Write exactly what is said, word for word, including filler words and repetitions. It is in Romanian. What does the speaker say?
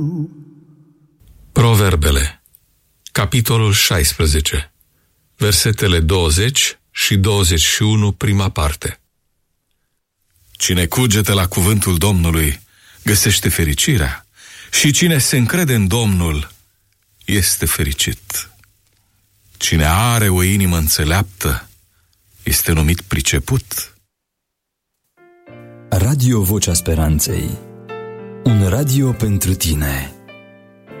Proverbele, capitolul șaisprezece, versetele douăzeci și douăzeci și unu, prima parte. Cine cugete la cuvântul Domnului găsește fericirea și cine se încrede în Domnul este fericit. Cine are o inimă înțeleaptă este numit priceput. Radio Vocea Speranței, un radio pentru tine.